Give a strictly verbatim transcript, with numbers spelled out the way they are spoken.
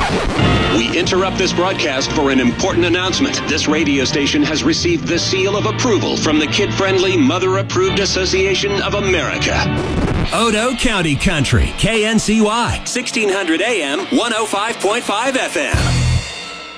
We interrupt this broadcast for an important announcement. This radio station has received the seal of approval from the Kid-Friendly Mother-Approved Association of America. Odo County Country, K N C Y, sixteen hundred A M, one oh five point five F M.